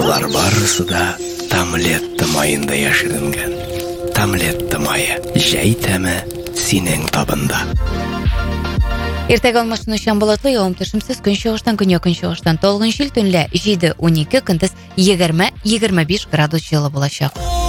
Бұлар барысы да Тамлетті майында яшірінген. Тамлетті майы, жай тәмі сенің табында. Ертегі алмашыны шамболатлы яуым түшімсіз күн шығыштан, күн шығыштан толғын жел түнлі 7-12, күндіз 20-25 градус жылы болашақ.